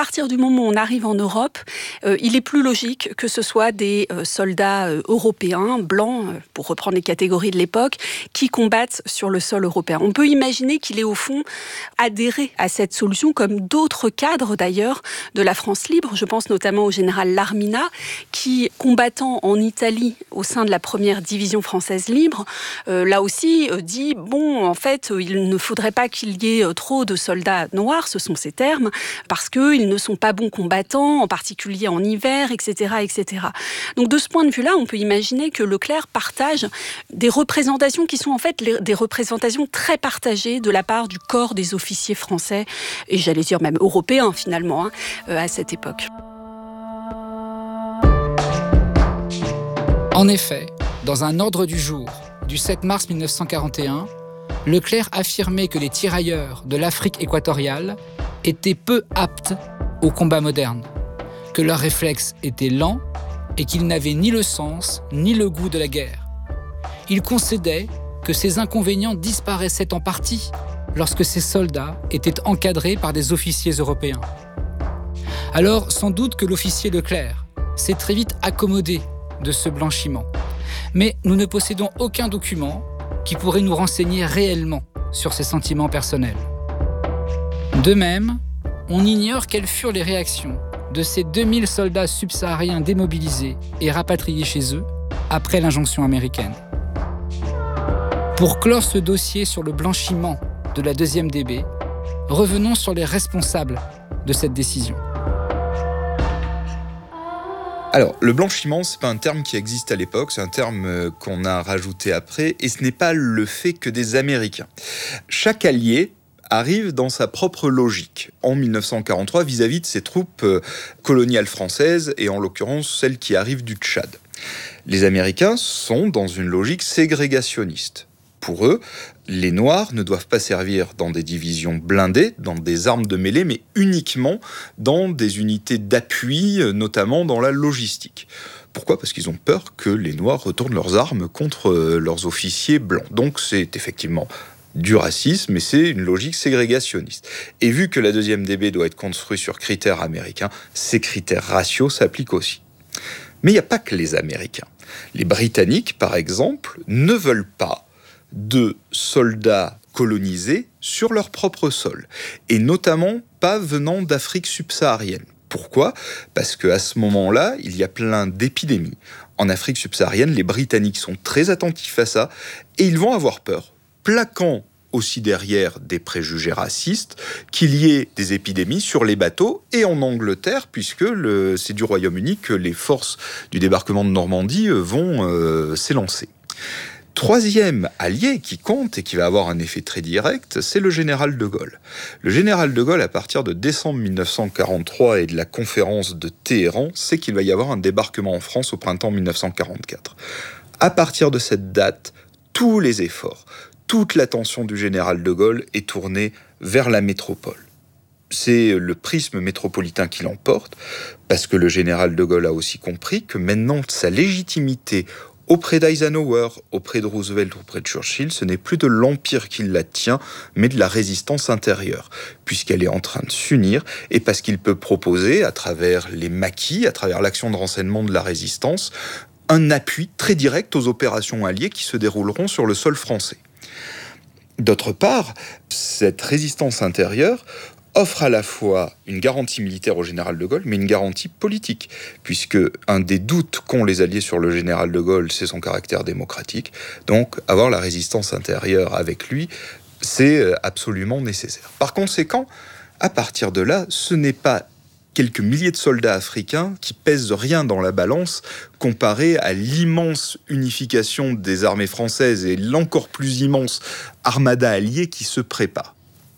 partir du moment où on arrive en Europe, il est plus logique que ce soit des soldats européens, blancs, pour reprendre les catégories de l'époque, qui combattent sur le sol européen. On peut imaginer qu'il ait au fond adhéré à cette solution, comme d'autres cadres d'ailleurs de la France libre. Je pense notamment au général Larmina, qui, combattant en Italie au sein de la première division française libre, là aussi dit, en fait, il ne faudrait pas qu'il y ait trop de soldats noirs, ce sont ces termes, parce qu'ils ne sont pas bons combattants, en particulier en hiver, etc., etc. Donc de ce point de vue-là, on peut imaginer que Leclerc partage des représentations qui sont en fait des représentations très partagées de la part du corps des officiers français, et j'allais dire même européens finalement, à cette époque. En effet, dans un ordre du jour du 7 mars 1941, Leclerc affirmait que les tirailleurs de l'Afrique équatoriale étaient peu aptes au combat moderne, que leurs réflexes étaient lents et qu'ils n'avaient ni le sens ni le goût de la guerre. Il concédait que ces inconvénients disparaissaient en partie lorsque ces soldats étaient encadrés par des officiers européens. Alors, sans doute que l'officier Leclerc s'est très vite accommodé de ce blanchiment. Mais nous ne possédons aucun document qui pourrait nous renseigner réellement sur ses sentiments personnels. De même, on ignore quelles furent les réactions de ces 2000 soldats subsahariens démobilisés et rapatriés chez eux après l'injonction américaine. Pour clore ce dossier sur le blanchiment de la 2e DB, revenons sur les responsables de cette décision. Alors, le blanchiment, c'est pas un terme qui existe à l'époque, c'est un terme qu'on a rajouté après, et ce n'est pas le fait que des Américains. Chaque allié arrive dans sa propre logique en 1943 vis-à-vis de ses troupes coloniales françaises, et en l'occurrence celles qui arrivent du Tchad. Les Américains sont dans une logique ségrégationniste. Pour eux, les Noirs ne doivent pas servir dans des divisions blindées, dans des armes de mêlée, mais uniquement dans des unités d'appui, notamment dans la logistique. Pourquoi ? Parce qu'ils ont peur que les Noirs retournent leurs armes contre leurs officiers blancs. Donc c'est effectivement du racisme, mais c'est une logique ségrégationniste. Et vu que la 2e DB doit être construite sur critères américains, ces critères raciaux s'appliquent aussi. Mais il n'y a pas que les Américains. Les Britanniques, par exemple, ne veulent pas de soldats colonisés sur leur propre sol, et notamment pas venant d'Afrique subsaharienne. Pourquoi ? Parce qu'à ce moment-là, il y a plein d'épidémies. En Afrique subsaharienne, les Britanniques sont très attentifs à ça, et ils vont avoir peur, plaquant aussi derrière des préjugés racistes, qu'il y ait des épidémies sur les bateaux et en Angleterre, puisque c'est du Royaume-Uni que les forces du débarquement de Normandie vont s'élancer. Troisième allié qui compte et qui va avoir un effet très direct, c'est le général de Gaulle. Le général de Gaulle, à partir de décembre 1943 et de la conférence de Téhéran, sait qu'il va y avoir un débarquement en France au printemps 1944. À partir de cette date, tous les efforts, toute l'attention du général de Gaulle est tournée vers la métropole. C'est le prisme métropolitain qui l'emporte, parce que le général de Gaulle a aussi compris que maintenant sa légitimité auprès d'Eisenhower, auprès de Roosevelt, auprès de Churchill, ce n'est plus de l'Empire qui la tient, mais de la résistance intérieure, puisqu'elle est en train de s'unir, et parce qu'il peut proposer, à travers les maquis, à travers l'action de renseignement de la résistance, un appui très direct aux opérations alliées qui se dérouleront sur le sol français. D'autre part, cette résistance intérieure offre à la fois une garantie militaire au général de Gaulle, mais une garantie politique, puisque un des doutes qu'ont les Alliés sur le général de Gaulle, c'est son caractère démocratique. Donc, avoir la résistance intérieure avec lui, c'est absolument nécessaire. Par conséquent, à partir de là, ce n'est pas quelques milliers de soldats africains qui pèsent rien dans la balance comparé à l'immense unification des armées françaises et l'encore plus immense armada alliée qui se prépare.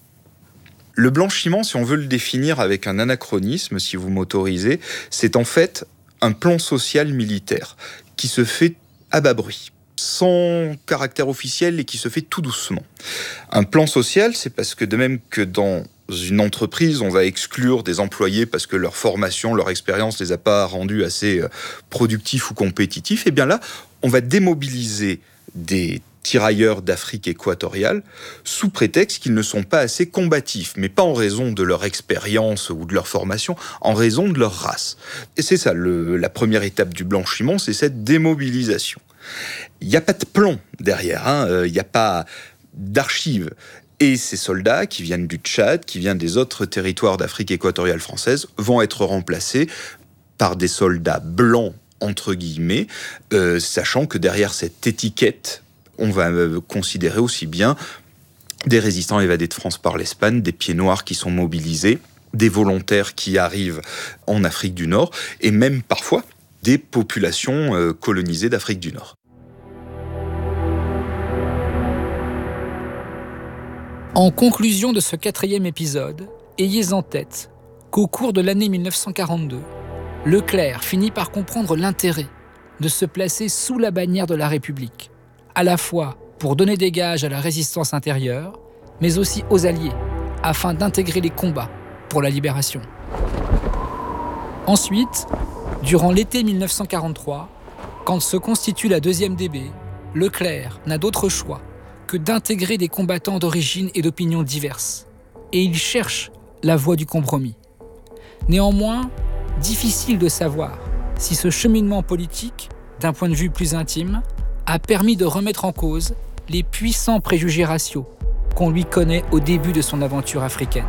Le blanchiment, si on veut le définir avec un anachronisme, si vous m'autorisez, c'est en fait un plan social militaire qui se fait à bas bruit, sans caractère officiel et qui se fait tout doucement. Un plan social, c'est parce que de même que dans une entreprise, on va exclure des employés parce que leur formation, leur expérience les a pas rendus assez productifs ou compétitifs, et bien là, on va démobiliser des tirailleurs d'Afrique équatoriale, sous prétexte qu'ils ne sont pas assez combatifs, mais pas en raison de leur expérience ou de leur formation, en raison de leur race. Et c'est ça, la première étape du blanchiment, c'est cette démobilisation. Il n'y a pas de plomb derrière, il n'y a pas d'archives. Et ces soldats qui viennent du Tchad, qui viennent des autres territoires d'Afrique équatoriale française, vont être remplacés par des soldats blancs, entre guillemets, sachant que derrière cette étiquette, on va considérer aussi bien des résistants évadés de France par l'Espagne, des pieds noirs qui sont mobilisés, des volontaires qui arrivent en Afrique du Nord, et même parfois des populations colonisées d'Afrique du Nord. En conclusion de ce 4e épisode, ayez en tête qu'au cours de l'année 1942, Leclerc finit par comprendre l'intérêt de se placer sous la bannière de la République, à la fois pour donner des gages à la résistance intérieure, mais aussi aux Alliés, afin d'intégrer les combats pour la libération. Ensuite, durant l'été 1943, quand se constitue la 2e DB, Leclerc n'a d'autre choix que d'intégrer des combattants d'origine et d'opinions diverses. Et il cherche la voie du compromis. Néanmoins, difficile de savoir si ce cheminement politique, d'un point de vue plus intime, a permis de remettre en cause les puissants préjugés raciaux qu'on lui connaît au début de son aventure africaine.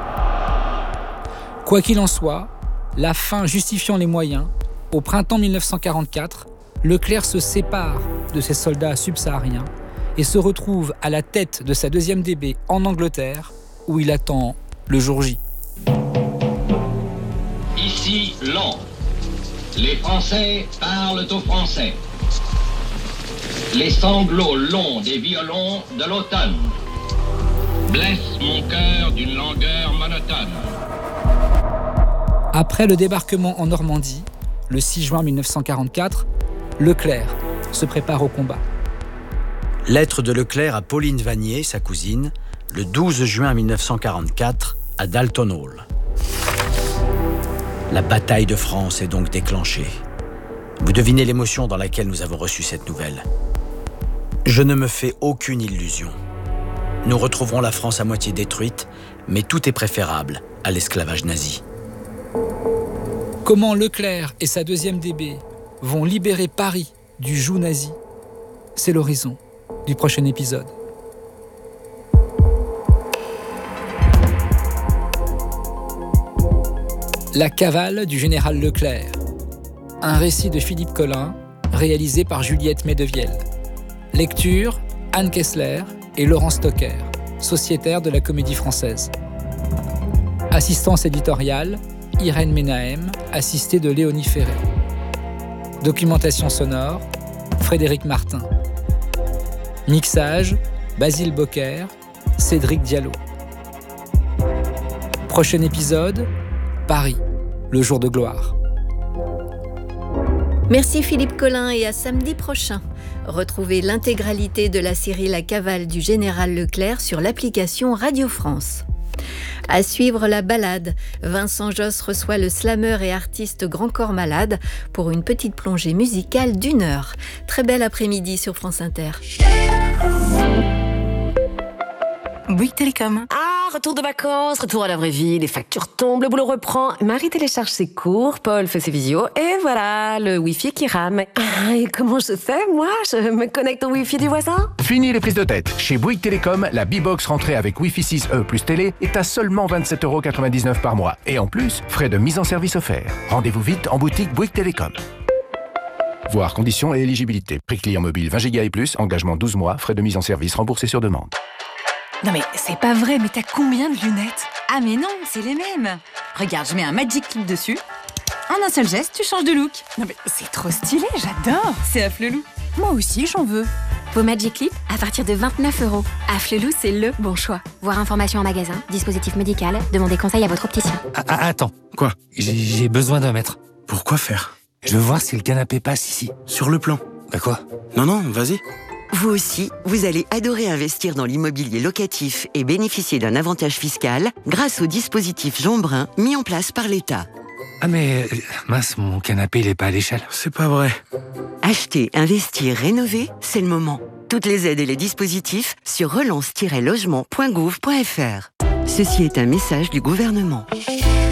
Quoi qu'il en soit, la fin justifiant les moyens, au printemps 1944, Leclerc se sépare de ses soldats subsahariens et se retrouve à la tête de sa 2e DB en Angleterre, où il attend le jour J. Ici, Londres. Les Français parlent aux Français. Les sanglots longs des violons de l'automne blessent mon cœur d'une langueur monotone. Après le débarquement en Normandie, le 6 juin 1944, Leclerc se prépare au combat. Lettre de Leclerc à Pauline Vanier, sa cousine, le 12 juin 1944, à Dalton Hall. La bataille de France est donc déclenchée. Vous devinez l'émotion dans laquelle nous avons reçu cette nouvelle. Je ne me fais aucune illusion. Nous retrouverons la France à moitié détruite, mais tout est préférable à l'esclavage nazi. Comment Leclerc et sa 2e DB vont libérer Paris du joug nazi, c'est l'horizon du prochain épisode. La cavale du général Leclerc. Un récit de Philippe Collin, réalisé par Juliette Medevielle. Lecture, Anne Kessler et Laurent Stocker, sociétaires de la Comédie Française. Assistance éditoriale, Irène Menahem, assistée de Léonie Ferré. Documentation sonore, Frédéric Martin. Mixage, Basile Bocquer, Cédric Diallo. Prochain épisode, Paris, le jour de gloire. Merci Philippe Collin et à samedi prochain. Retrouvez l'intégralité de la série La cavale du général Leclerc sur l'application Radio France. À suivre la balade, Vincent Josse reçoit le slameur et artiste Grand Corps Malade pour une petite plongée musicale d'1 heure. Très bel après-midi sur France Inter. Bouygues Télécom. Ah, retour de vacances, retour à la vraie vie, les factures tombent, le boulot reprend. Marie télécharge ses cours, Paul fait ses visios, et voilà, le Wi-Fi qui rame. Ah, et comment je fais, moi? Je me connecte au Wi-Fi du voisin? Fini les prises de tête. Chez Bouygues Télécom, la B-Box rentrée avec Wi-Fi 6E plus télé est à seulement 27,99 € par mois. Et en plus, frais de mise en service offerts. Rendez-vous vite en boutique Bouygues Télécom. Voir conditions et éligibilité. Prix client mobile 20 Go et plus, engagement 12 mois, frais de mise en service remboursés sur demande. Non mais c'est pas vrai, mais t'as combien de lunettes? Ah mais non, c'est les mêmes. Regarde, je mets un Magic Clip dessus. En un seul geste, tu changes de look. Non mais c'est trop stylé, j'adore. C'est Afflelou. Moi aussi, j'en veux. Vos Magic Clip à partir de 29 €. Afflelou, c'est le bon choix. Voir information en magasin, dispositif médical, demandez conseil à votre opticien. Attends. Quoi? J'ai besoin d'un mètre. Pourquoi faire? Je veux voir si le canapé passe ici. Sur le plan. Bah quoi? Non, vas-y. Vous aussi, vous allez adorer investir dans l'immobilier locatif et bénéficier d'un avantage fiscal grâce au dispositif Jean Brun mis en place par l'État. Ah mais, mince, mon canapé il est pas à l'échelle. C'est pas vrai. Acheter, investir, rénover, c'est le moment. Toutes les aides et les dispositifs sur relance-logement.gouv.fr. Ceci est un message du gouvernement.